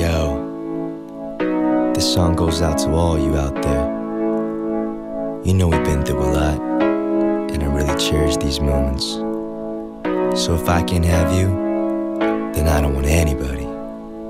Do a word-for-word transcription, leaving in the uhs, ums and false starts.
Yo, this song goes out to all you out there. You know we've been through a lot, and I really cherish these moments. So if I can't have you, then I don't want anybody.